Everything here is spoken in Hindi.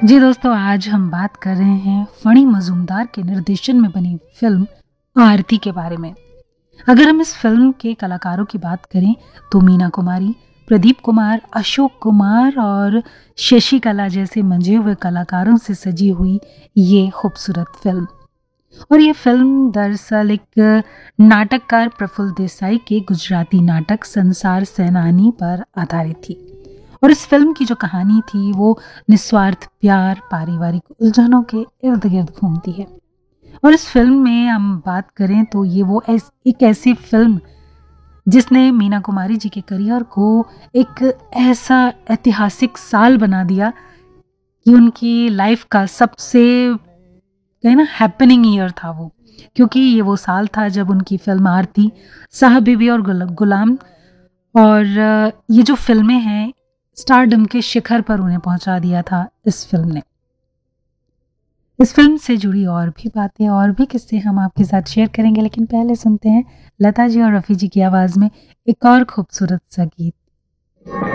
जी दोस्तों, आज हम बात कर रहे हैं फणी मजूमदार के निर्देशन में बनी फिल्म आरती के बारे में। अगर हम इस फिल्म के कलाकारों की बात करें तो मीना कुमारी, प्रदीप कुमार, अशोक कुमार और शशिकला जैसे मंजे हुए कलाकारों से सजी हुई ये खूबसूरत फिल्म। और ये फिल्म दरअसल एक नाटककार प्रफुल्ल देसाई के गुजराती नाटक संसार सेनानी पर आधारित थी। और इस फिल्म की जो कहानी थी वो निस्वार्थ प्यार, पारिवारिक उलझनों के इर्द गिर्द घूमती है। और इस फिल्म में हम बात करें तो ये वो एक ऐसी फिल्म जिसने मीना कुमारी जी के करियर को एक ऐसा ऐतिहासिक साल बना दिया कि उनकी लाइफ का सबसे कहीं ना हैपनिंग ईयर था वो। क्योंकि ये वो साल था जब उनकी फिल्म आरती, साहब बीबी और गुलाम और ये जो फिल्में हैं स्टारडम के शिखर पर उन्हें पहुंचा दिया था इस फिल्म ने। इस फिल्म से जुड़ी और भी बातें और भी किस्से हम आपके साथ शेयर करेंगे, लेकिन पहले सुनते हैं लता जी और रफ़ी जी की आवाज़ में एक और खूबसूरत सा गीत।